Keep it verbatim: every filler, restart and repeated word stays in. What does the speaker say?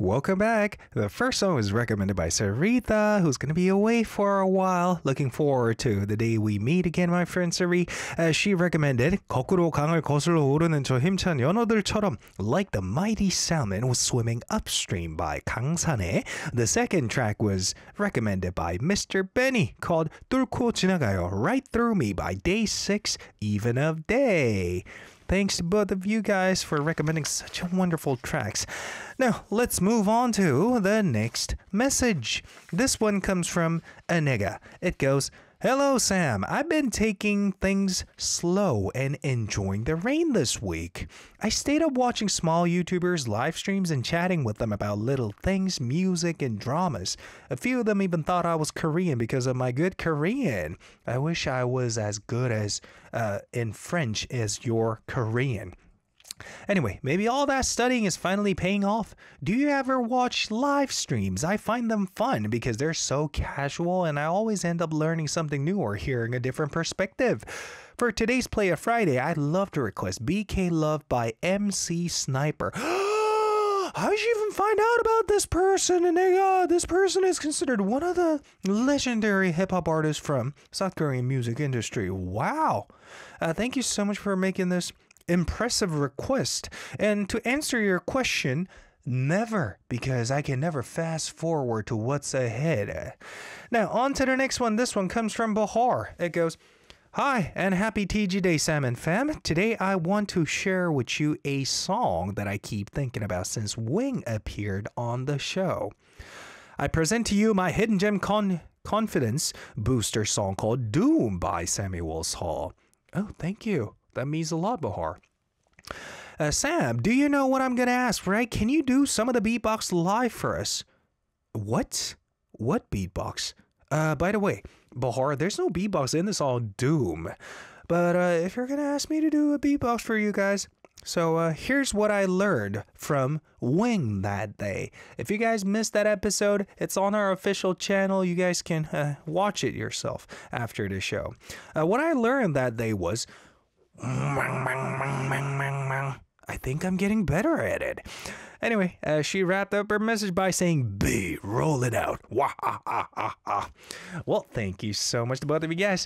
Welcome back. The first song was recommended by Sarita, who's going to be away for a while. Looking forward to the day we meet again, my friend Sari. As she recommended, 거꾸로 강을 거슬러 오르는 저 힘찬 연어들처럼 Like the Mighty Salmon was swimming upstream by 강산에. The second track was recommended by Mister Benny called 뚫고 지나가요 Right Through Me by Day six, Even of Day. Thanks to both of you guys for recommending such wonderful tracks. Now, let's move on to the next message. This one comes from Anega. It goes, Hello, Sam. I've been taking things slow and enjoying the rain this week. I stayed up watching small YouTubers' live streams and chatting with them about little things, music, and dramas. A few of them even thought I was Korean because of my good Korean. I wish I was as good as uh, in French as your Korean. Anyway, maybe all that studying is finally paying off. Do you ever watch live streams? I find them fun because they're so casual and I always end up learning something new or hearing a different perspective. For today's Play of Friday, I'd love to request B K Love by M C Sniper. How did you even find out about this person? And uh, this person is considered one of the legendary hip-hop artists from South Korean music industry. Wow. Uh, thank you so much for making this impressive request. And to answer your question, never, because I can never fast forward to what's ahead. Now, on to the next one. This one comes from Bahar. It goes, Hi, and happy T G Day, Sam and Fam. Today, I want to share with you a song that I keep thinking about since Wing appeared on the show. I present to you my Hidden Gem con Confidence Booster song called Doom by Samuel Hall. Oh, thank you. That means a lot, Bahar. Uh, Sam, do you know what I'm going to ask, right? Can you do some of the beatbox live for us? What? What beatbox? Uh, by the way, Bahar, there's no beatbox in this song, Doom. But uh, if you're going to ask me to do a beatbox for you guys, so uh, here's what I learned from Wing that day. If you guys missed that episode, it's on our official channel. You guys can uh, watch it yourself after the show. Uh, what I learned that day was, I think I'm getting better at it. Anyway, uh, she wrapped up her message by saying, B, roll it out. Wah, ah, ah, ah, ah. Well, thank you so much to both of you guys.